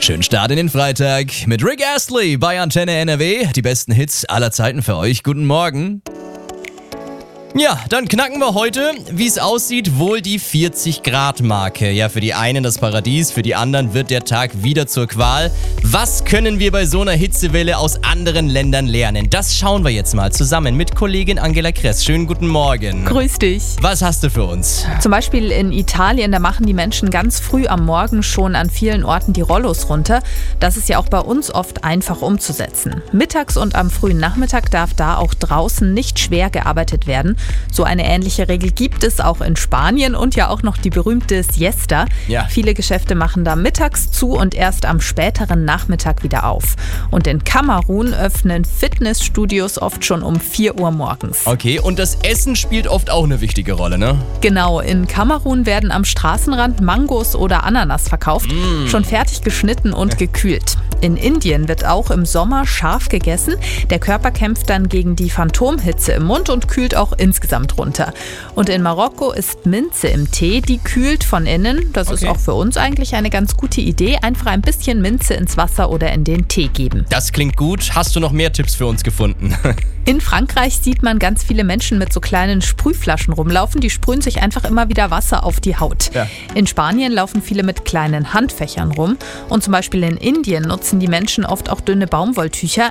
Schönen Start in den Freitag mit Rick Astley bei Antenne NRW. Die besten Hits aller Zeiten für euch. Guten Morgen. Ja, dann knacken wir heute, wie es aussieht, wohl die 40-Grad-Marke. Ja, für die einen das Paradies, für die anderen wird der Tag wieder zur Qual. Was können wir bei so einer Hitzewelle aus anderen Ländern lernen? Das schauen wir jetzt mal zusammen mit Kollegin Angela Kress. Schönen guten Morgen. Grüß dich. Was hast du für uns? Zum Beispiel in Italien, da machen die Menschen ganz früh am Morgen schon an vielen Orten die Rollos runter. Das ist ja auch bei uns oft einfach umzusetzen. Mittags und am frühen Nachmittag darf da auch draußen nicht schwer gearbeitet werden. So eine ähnliche Regel gibt es auch in Spanien und ja auch noch die berühmte Siesta. Ja. Viele Geschäfte machen da mittags zu und erst am späteren Nachmittag wieder auf. Und in Kamerun öffnen Fitnessstudios oft schon um 4 Uhr morgens. Okay, und das Essen spielt oft auch eine wichtige Rolle, ne? Genau, in Kamerun werden am Straßenrand Mangos oder Ananas verkauft, schon fertig geschnitten und gekühlt. In Indien wird auch im Sommer scharf gegessen. Der Körper kämpft dann gegen die Phantomhitze im Mund und kühlt auch insgesamt runter. Und in Marokko ist Minze im Tee, die kühlt von innen. Das ist auch für uns eigentlich eine ganz gute Idee. Einfach ein bisschen Minze ins Wasser oder in den Tee geben. Das klingt gut. Hast du noch mehr Tipps für uns gefunden? In Frankreich sieht man ganz viele Menschen mit so kleinen Sprühflaschen rumlaufen. Die sprühen sich einfach immer wieder Wasser auf die Haut. Ja. In Spanien laufen viele mit kleinen Handfächern rum. Und zum Beispiel in Indien nutzen die Menschen oft auch dünne Baumwolltücher.